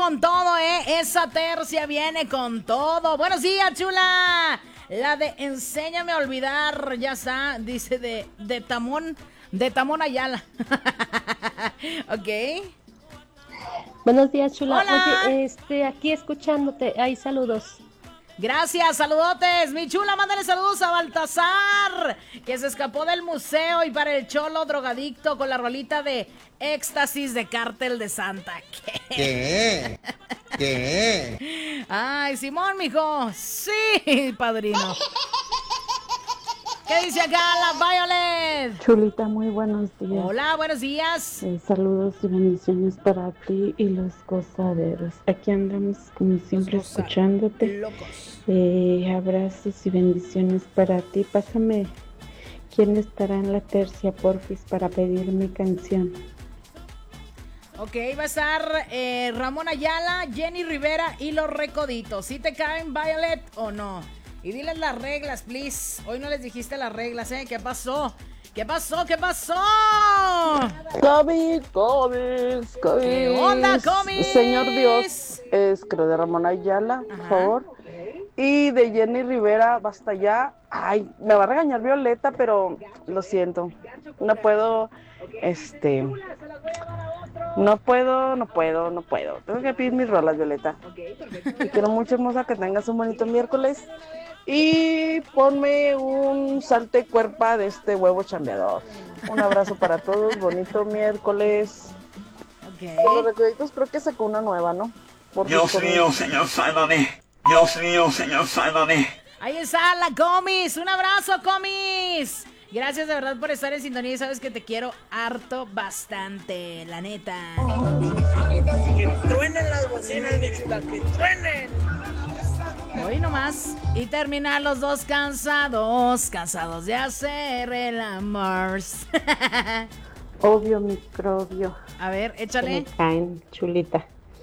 con todo, esa tercia viene con todo. Buenos días, chula. La de Enséñame a olvidar, ya está, dice de Tamón Ayala. Ok. Buenos días, chula. Hola. Oye, aquí escuchándote. Hay saludos. Gracias, saludotes. Mi chula, mándale saludos a Baltasar, que se escapó del museo, y para el cholo drogadicto con la rolita de Éxtasis de Cártel de Santa. ¿Qué? ¿Qué? Ay, Simón, mijo. Sí, padrino. ¿Qué dice acá la Violet? Chulita, muy buenos días. Hola, buenos días. Saludos y bendiciones para ti y los gozaderos. Aquí andamos como siempre escuchándote. Locos. Abrazos y bendiciones para ti. Pásame quién estará en la tercia, porfis, para pedir mi canción. Ok, va a estar Ramón Ayala, Jenny Rivera y Los Recoditos. ¿Sí te caen, Violet, o no? Y diles las reglas, please. Hoy no les dijiste las reglas, ¿eh? ¿Qué pasó? ¿Qué pasó? ¿Qué pasó? Comis. ¿Qué onda, Comis? Señor Dios, es creo de Ramón Ayala, por favor. Y de Jenny Rivera, basta ya. Ay, me va a regañar Violeta, pero lo siento. No puedo, no puedo. Tengo que pedir mis rolas, Violeta. Te quiero mucho, hermosa, que tengas un bonito miércoles. Y ponme un salte cuerpa de este huevo chambeador. Un abrazo para todos, bonito miércoles. Ok. Los Recoditos creo que sacó una nueva, ¿no? Dios mío, señor, sálvame. Dios mío, señor, sálvame. Ahí está la Comis. Un abrazo, Comis. Gracias de verdad por estar en sintonía, y sabes que te quiero harto bastante, la neta. Que truenen las bocinas, mi chula, que truenen. Hoy nomás. Y terminan los dos cansados de hacer el amor. Obvio microbio. A ver, échale. Me caen, chulita.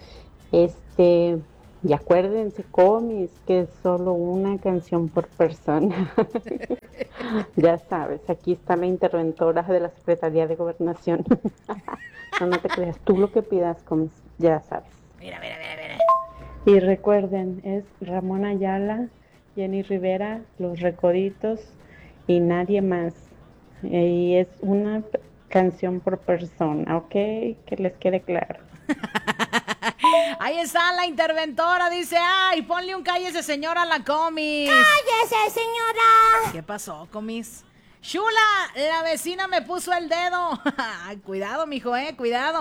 Y acuérdense, Comis, que es solo una canción por persona. Ya sabes, aquí está la interventora de la Secretaría de Gobernación. No te creas, tú lo que pidas, Comis, ya sabes. Mira. Y recuerden, es Ramón Ayala, Jenny Rivera, Los Recoditos y nadie más. Y es una canción por persona, ¿ok? Que les quede claro. Ahí está la interventora, dice, ay, ponle un cállese señora a la Comis. ¡Cállese, señora! ¿Qué pasó, Comis? Chula, la vecina me puso el dedo. Cuidado, mijo, cuidado.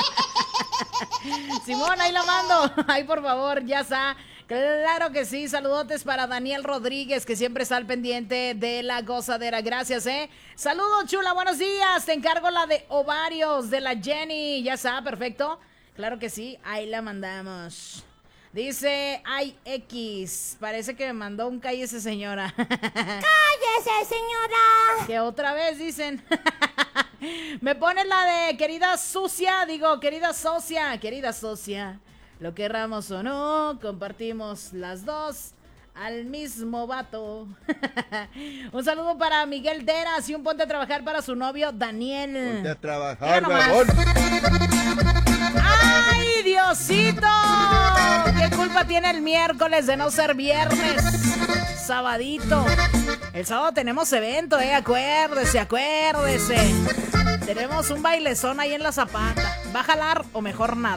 Simón, ahí la mando. Ay, por favor, ya está. Claro que sí, saludotes para Daniel Rodríguez, que siempre está al pendiente de la gozadera. Gracias, Saludos, chula, buenos días. Te encargo la de ovarios de la Jenny. Ya está, perfecto. Claro que sí, ahí la mandamos. Dice, ay, X, parece que me mandó un cállese señora. ¡Cállese, señora! Que otra vez dicen. Me pones la de querida socia, querida socia. Lo querramos o no, compartimos las dos al mismo vato. Un saludo para Miguel Deras y un ponte a trabajar para su novio Daniel. Ponte a trabajar, huevón. ¡Ay, Diosito! ¿Qué culpa tiene el miércoles de no ser viernes? Sabadito. El sábado tenemos evento, acuérdese. Tenemos un bailezón ahí en la Zapata. ¿Va a jalar o mejor nada?